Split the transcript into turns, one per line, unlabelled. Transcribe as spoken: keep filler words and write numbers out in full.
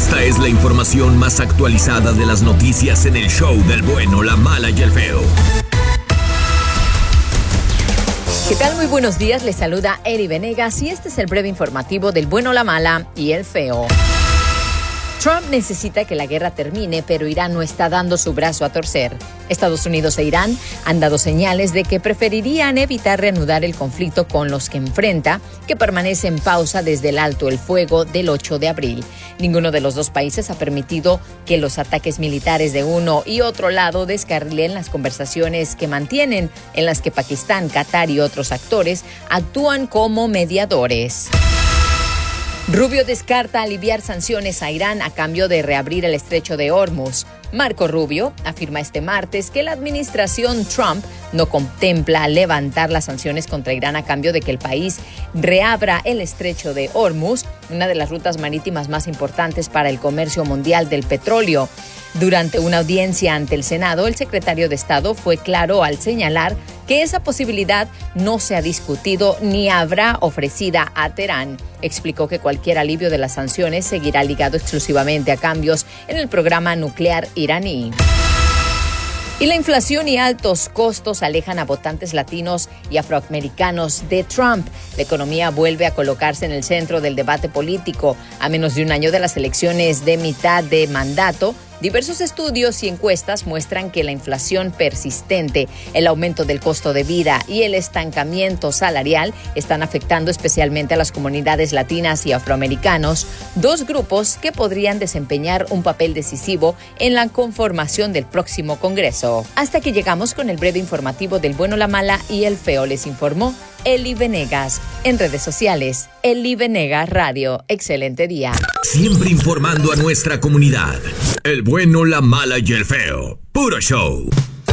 Esta es la información más actualizada de las noticias en el show del bueno, la mala y el feo.
¿Qué tal? Muy buenos días, les saluda Eri Venegas y este es el breve informativo del bueno, la mala y el feo. Trump necesita que la guerra termine, pero Irán no está dando su brazo a torcer. Estados Unidos e Irán han dado señales de que preferirían evitar reanudar el conflicto con los que enfrenta, que permanece en pausa desde el alto el fuego del ocho de abril. Ninguno de los dos países ha permitido que los ataques militares de uno y otro lado descarrilen las conversaciones que mantienen, en las que Pakistán, Qatar y otros actores actúan como mediadores. Rubio descarta aliviar sanciones a Irán a cambio de reabrir el estrecho de Hormuz. Marco Rubio afirma este martes que la administración Trump no contempla levantar las sanciones contra Irán a cambio de que el país reabra el estrecho de Hormuz, una de las rutas marítimas más importantes para el comercio mundial del petróleo. Durante una audiencia ante el Senado, el secretario de Estado fue claro al señalar que esa posibilidad no se ha discutido ni habrá ofrecida a Teherán. Explicó que cualquier alivio de las sanciones seguirá ligado exclusivamente a cambios en el programa nuclear iraní. Y la inflación y altos costos alejan a votantes latinos y afroamericanos de Trump. La economía vuelve a colocarse en el centro del debate político. A menos de un año de las elecciones de mitad de mandato, diversos estudios y encuestas muestran que la inflación persistente, el aumento del costo de vida y el estancamiento salarial están afectando especialmente a las comunidades latinas y afroamericanos, dos grupos que podrían desempeñar un papel decisivo en la conformación del próximo Congreso. Hasta que llegamos con el breve informativo del bueno, la mala y el feo, les informó Eli Venegas. En redes sociales, Eli Venegas Radio. Excelente día.
Siempre informando a nuestra comunidad. El bueno, la mala y el feo. Puro show.